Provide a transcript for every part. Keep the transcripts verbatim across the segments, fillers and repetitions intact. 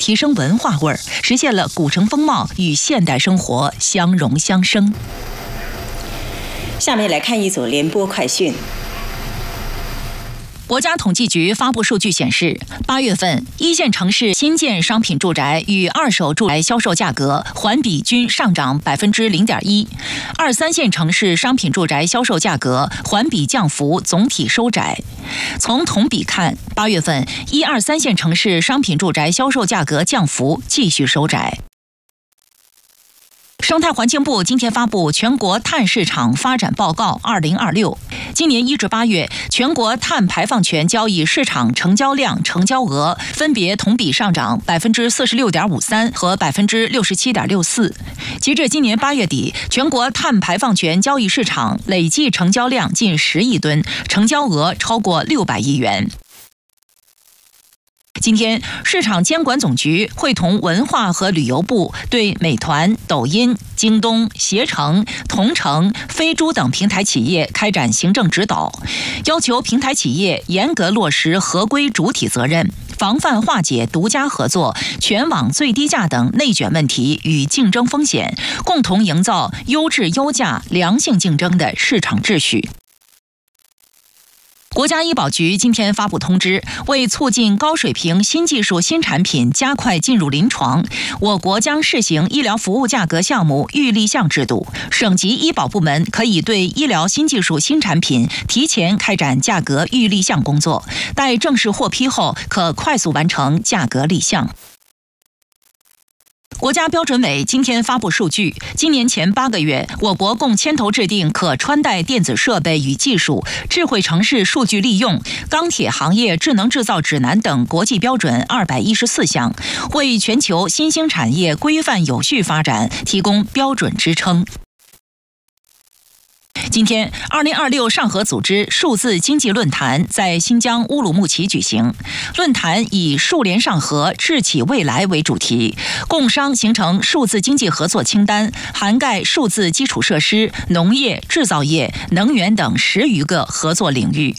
提升文化味儿，实现了古城风貌与现代生活相融相生。 下面来看一组联播快讯。 国家统计局发布数据显示，八月份一线城市新建商品住宅与二手住宅销售价格环比均上涨百分之零点一，二三线城市商品住宅销售价格环比降幅总体收窄。从同比看，八月份一二三线城市商品住宅销售价格降幅继续收窄。生态环境部今天发布全国碳市场发展报告二零二六，今年一至八月，全国碳排放权交易市场成交量、成交额分别同比上涨百分之四十六点五三和百分之六十七点六四。截至今年八月底，全国碳排放权交易市场累计成交量近十亿吨，成交额超过六百亿元。今天，市场监管总局会同文化和旅游部对美团、抖音、京东、携程、同城、飞猪等平台企业开展行政指导，要求平台企业严格落实合规主体责任，防范化解独家合作、全网最低价等内卷问题与竞争风险，共同营造优质优价、良性竞争的市场秩序。国家医保局今天发布通知，为促进高水平新技术新产品加快进入临床，我国将试行医疗服务价格项目预立项制度，省级医保部门可以对医疗新技术新产品提前开展价格预立项工作，待正式获批后，可快速完成价格立项。国家标准委今天发布数据，今年前八个月，我国共牵头制定可穿戴电子设备与技术、智慧城市数据利用、钢铁行业智能制造指南等国际标准二百一十四项，为全球新兴产业规范有序发展提供标准支撑。今天，二零二六上合组织数字经济论坛在新疆乌鲁木齐举行。论坛以“数联上合，智启未来”为主题，共商形成数字经济合作清单，涵盖数字基础设施、农业、制造业、能源等十余个合作领域。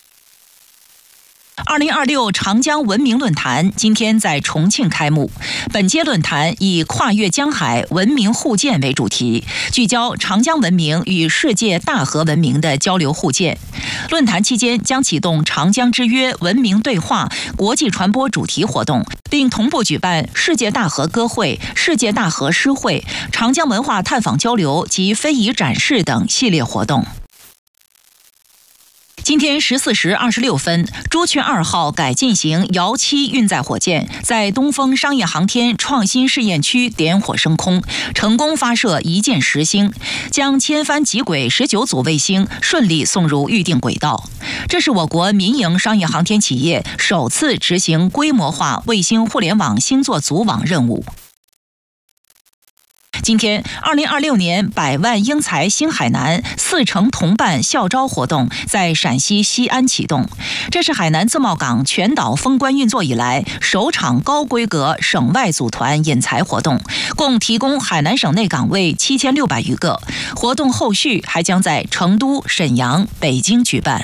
二零二六长江文明论坛今天在重庆开幕。本届论坛以跨越江海、文明互鉴为主题，聚焦长江文明与世界大河文明的交流互鉴。论坛期间将启动长江之约文明对话国际传播主题活动，并同步举办世界大河歌会、世界大河诗会、长江文化探访交流及非遗展示等系列活动。今天十四时二十六分，朱雀二号改进型遥七运载火箭在东风商业航天创新试验区点火升空，成功发射一箭十星，将千帆极轨十九组卫星顺利送入预定轨道。这是我国民营商业航天企业首次执行规模化卫星互联网星座组网任务。今天，二零二六年百万英才星海南四城同伴校招活动在陕西西安启动，这是海南自贸港全岛封关运作以来首场高规格省外组团引才活动，共提供海南省内岗位七千六百余个。活动后续还将在成都、沈阳、北京举办。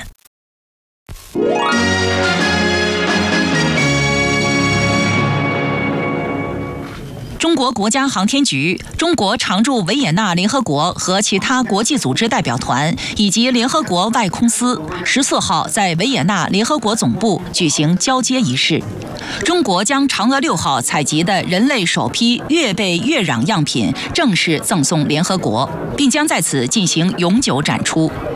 中国国家航天局、中国常驻维也纳联合国和其他国际组织代表团以及联合国外空司十四号在维也纳联合国总部举行交接仪式。中国将嫦娥六号采集的人类首批月背月壤样品正式赠送联合国，并将在此进行永久展出。